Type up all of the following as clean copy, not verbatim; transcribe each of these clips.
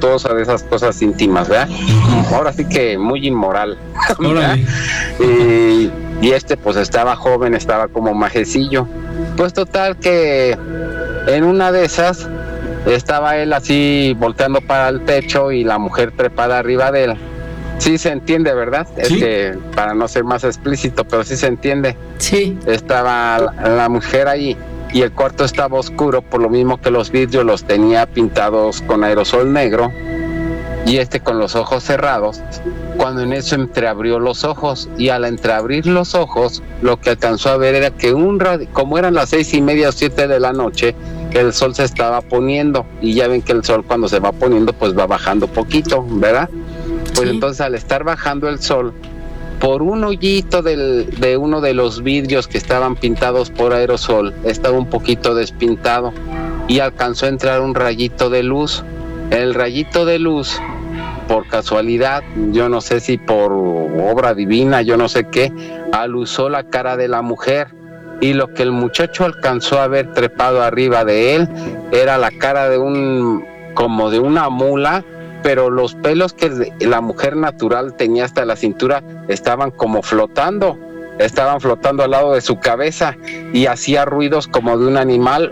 irrespetuosa de esas cosas íntimas, ¿verdad? Ahora sí que muy inmoral. Y pues estaba joven, estaba como majecillo. Pues total que en una de esas estaba él así volteando para el techo y la mujer trepada arriba de él. Sí se entiende, ¿verdad? ¿Sí? Es que para no ser más explícito, pero sí se entiende. Sí. Estaba la mujer ahí y el cuarto estaba oscuro, por lo mismo que los vidrios los tenía pintados con aerosol negro y con los ojos cerrados. Cuando en eso entreabrió los ojos y al entreabrir los ojos lo que alcanzó a ver era que como eran las 6:30 o 7 de la noche, el sol se estaba poniendo y ya ven que el sol cuando se va poniendo pues va bajando poquito, ¿verdad? Pues sí. Entonces al estar bajando el sol, por un hoyito de uno de los vidrios que estaban pintados por aerosol, estaba un poquito despintado y alcanzó a entrar un rayito de luz. El rayito de luz, por casualidad, yo no sé si por obra divina, yo no sé qué, alusó la cara de la mujer y lo que el muchacho alcanzó a ver trepado arriba de él era la cara como de una mula, pero los pelos que la mujer natural tenía hasta la cintura estaban como flotando al lado de su cabeza y hacía ruidos como de un animal.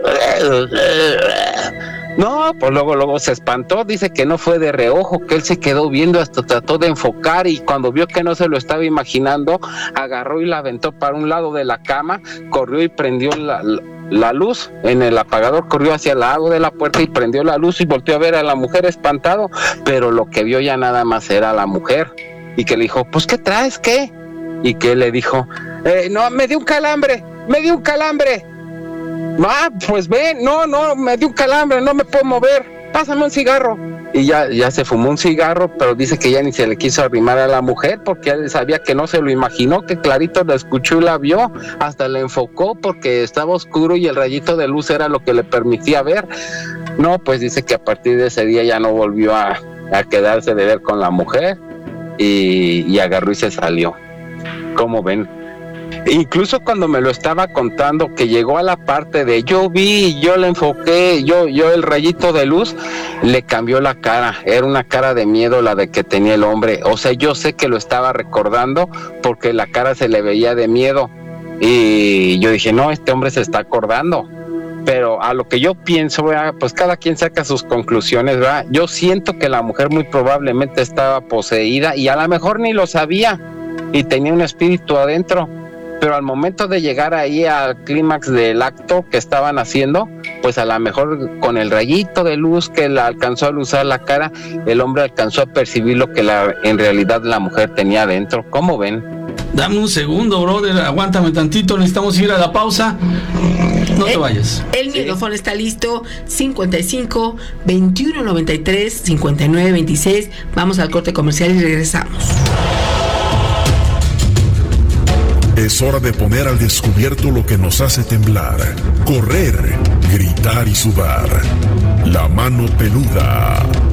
No, pues luego se espantó, dice que no fue de reojo, que él se quedó viendo, hasta trató de enfocar y cuando vio que no se lo estaba imaginando, agarró y la aventó para un lado de la cama, corrió y prendió la luz en el apagador, corrió hacia el lado de la puerta y prendió la luz y volteó a ver a la mujer espantado, pero lo que vio ya nada más era la mujer y que le dijo, pues ¿qué traes? ¿Qué? Y que él le dijo, no, me dio un calambre. Pues ven, no, me dio un calambre, no me puedo mover, pásame un cigarro. Y ya se fumó un cigarro, pero dice que ya ni se le quiso arrimar a la mujer porque él sabía que no se lo imaginó, que clarito la escuchó y la vio, hasta le enfocó porque estaba oscuro y el rayito de luz era lo que le permitía ver. No, pues dice que a partir de ese día ya no volvió a quedarse de ver con la mujer y agarró y se salió. ¿Cómo ven? Incluso cuando me lo estaba contando, que llegó a la parte de yo vi, yo le enfoqué, yo el rayito de luz, le cambió la cara, era una cara de miedo la de que tenía el hombre, o sea, yo sé que lo estaba recordando porque la cara se le veía de miedo y yo dije, no, este hombre se está acordando, pero a lo que yo pienso, ¿verdad? Pues cada quien saca sus conclusiones, ¿verdad? Yo siento que la mujer muy probablemente estaba poseída y a lo mejor ni lo sabía y tenía un espíritu adentro. Pero al momento de llegar ahí al clímax del acto que estaban haciendo, pues a lo mejor con el rayito de luz que la alcanzó a luzar la cara, el hombre alcanzó a percibir lo que en realidad la mujer tenía adentro. ¿Cómo ven? Dame un segundo, brother, aguántame tantito, necesitamos ir a la pausa. No te vayas. El micrófono está listo, 55 21 93 59 26. Vamos al corte comercial y regresamos. Es hora de poner al descubierto lo que nos hace temblar, correr, gritar y sudar. La mano peluda,